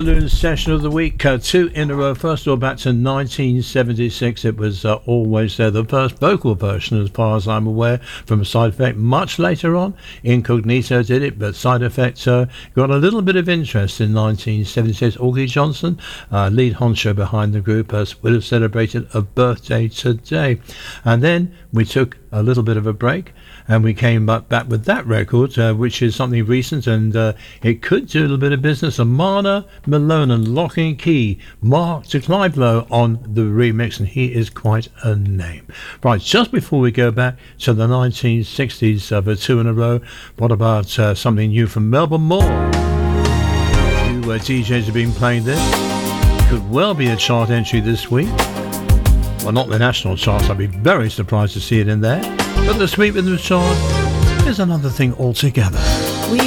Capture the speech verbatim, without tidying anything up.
afternoon session of the week, uh, two in a row. First of all, back to nineteen seventy-six. It was uh, Always There, the first vocal version, as far as I'm aware, from Side Effect. Much later on, Incognito did it, but Side Effect uh, got a little bit of interest in nineteen seventy-six. Augie Johnson, uh, lead honcho behind the group, uh, would have celebrated a birthday today. And then we took a little bit of a break, and we came back, back with that record, uh, which is something recent, and uh, it could do a little bit of business. Amana Malone and Lock and Key, Mark to Clive Lowe on the remix, and he is quite a name. Right, just before we go back to the nineteen sixties of uh, two in a row, what about uh, something new from Melbourne Mall? Two uh, D Js have been playing this. Could well be a chart entry this week. Well, not the national charts. I'd be very surprised to see it in there. But the sweep in the chart is another thing altogether.